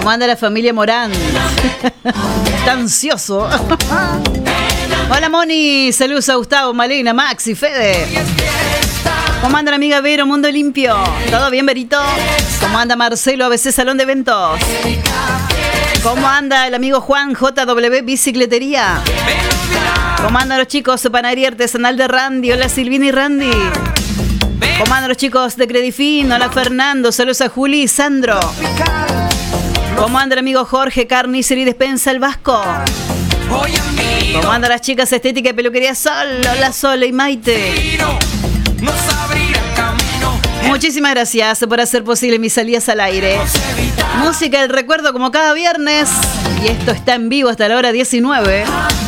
¿Cómo anda la familia Morán? Está ansioso. Hola Moni, saludos a Gustavo, Malena, Maxi, Fede. ¿Cómo anda la amiga Vero, Mundo Limpio? ¿Todo bien, Verito? ¿Cómo anda Marcelo, ABC Salón de Eventos? ¿Cómo anda el amigo Juan, JW Bicicletería? ¿Cómo andan los chicos de Panadería Artesanal de Randy? Hola Silvina y Randy. ¿Cómo andan los chicos de Credifin? Hola Fernando, saludos a Juli y Sandro. ¿Cómo anda el amigo Jorge, Carnicería y Despensa el Vasco? ¿Cómo andan las chicas Estética y Peluquería Sol? Hola Sol y Maite. Muchísimas gracias por hacer posible mis salidas al aire. Música del recuerdo como cada viernes. Y esto está en vivo hasta la hora 19.